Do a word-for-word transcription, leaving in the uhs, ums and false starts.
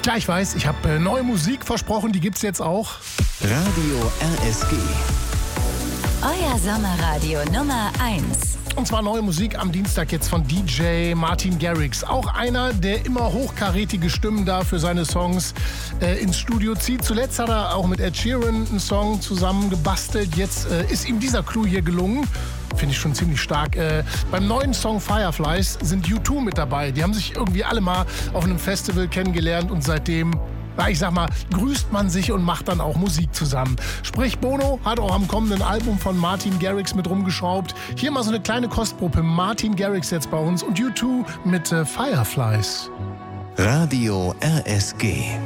Ja, ich weiß, ich habe äh, neue Musik versprochen, die gibt's jetzt auch. Radio R S G. Euer Sommerradio Nummer eins. Und zwar neue Musik am Dienstag jetzt von D J Martin Garrix. Auch einer, der immer hochkarätige Stimmen da für seine Songs äh, ins Studio zieht. Zuletzt hat er auch mit Ed Sheeran einen Song zusammen gebastelt. Jetzt äh, ist ihm dieser Clou hier gelungen. Finde ich schon ziemlich stark. Äh, beim neuen Song Fireflies sind U zwei mit dabei. Die haben sich irgendwie alle mal auf einem Festival kennengelernt und seitdem, ja, ich sag mal, grüßt man sich und macht dann auch Musik zusammen. Sprich, Bono hat auch am kommenden Album von Martin Garrix mit rumgeschraubt. Hier mal so eine kleine Kostprobe. Martin Garrix jetzt bei uns und U zwei mit äh, Fireflies. Radio R S G.